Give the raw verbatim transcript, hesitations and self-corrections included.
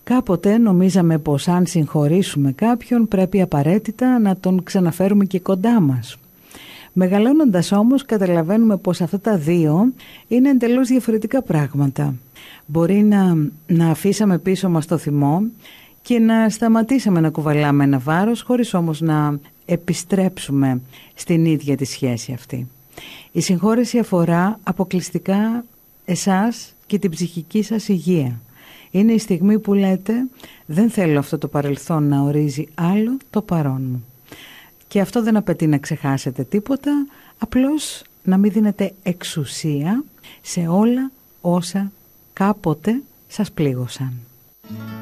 Κάποτε νομίζαμε πως αν συγχωρήσουμε κάποιον πρέπει απαραίτητα να τον ξαναφέρουμε και κοντά μας. Μεγαλώνοντας όμως καταλαβαίνουμε πως αυτά τα δύο είναι εντελώς διαφορετικά πράγματα. Μπορεί να, να αφήσαμε πίσω μας το θυμό και να σταματήσαμε να κουβαλάμε ένα βάρος χωρίς όμως να επιστρέψουμε στην ίδια τη σχέση αυτή. Η συγχώρεση αφορά αποκλειστικά εσάς και την ψυχική σας υγεία. Είναι η στιγμή που λέτε δεν θέλω αυτό το παρελθόν να ορίζει άλλο το παρόν μου. Και αυτό δεν απαιτεί να ξεχάσετε τίποτα, απλώς να μην δίνετε εξουσία σε όλα όσα κάποτε σας πλήγωσαν.